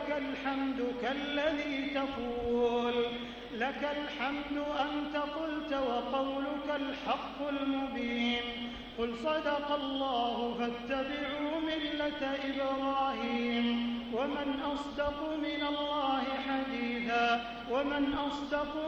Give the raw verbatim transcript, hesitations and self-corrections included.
ولك الحمد كالذي تقول. لك الحمد أنت قلت وقولك الحق المبين. قل صدق الله فاتبعوا ملة إبراهيم ومن أصدق من الله حديثا ومن أصدق